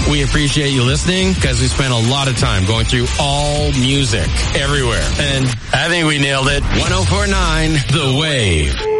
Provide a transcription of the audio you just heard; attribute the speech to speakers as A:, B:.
A: We appreciate you listening because we spent a lot of time going through all music everywhere. And I think we nailed it. 104.9 The Wave.